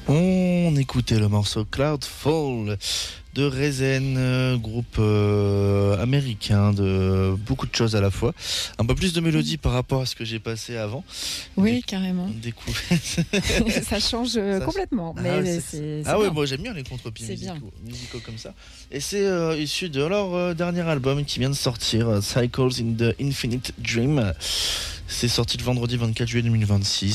On écoutait le morceau Cloud Fall de Rezen, groupe américain de beaucoup de choses à la fois. Un peu plus de mélodie par rapport à ce que j'ai passé avant. Oui, carrément. Découverte. Ça change complètement. Mais c'est ouais, bien. moi j'aime bien les contre-pieds C'est bien. musicaux comme ça. Et c'est issu de leur dernier album qui vient de sortir, Cycles in the Infinite Dream. C'est sorti le vendredi 24 juillet 2026.